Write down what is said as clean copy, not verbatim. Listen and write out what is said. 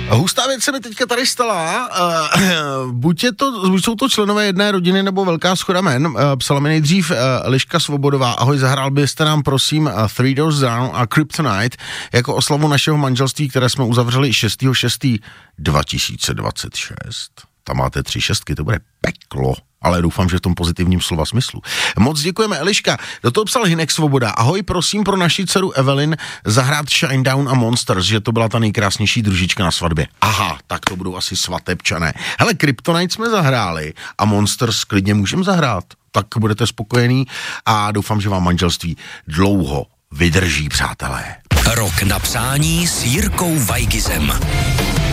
Hustá věc se mi teďka tady stala, buď jsou to členové jedné rodiny nebo velká shoda jmen, psala mi nejdřív Eliška Svobodová, ahoj, zahrál byste nám prosím Three Doors Down a Kryptonite jako oslavu našeho manželství, které jsme uzavřeli 6.6.2026. Tam máte 3 šestky, to bude peklo, ale doufám, že v tom pozitivním slova smyslu. Moc děkujeme, Eliška. Do toho psal Hinek Svoboda. Ahoj, prosím pro naši dceru Evelyn zahrát Shinedown a Monsters, že to byla ta nejkrásnější družička na svatbě. Aha, tak to budou asi svatebčané. Hele, Kryptonite jsme zahráli a Monsters klidně můžeme zahrát. Tak budete spokojení a doufám, že vám manželství dlouho vydrží, přátelé. Rok na přání s Jirkou Weigizem.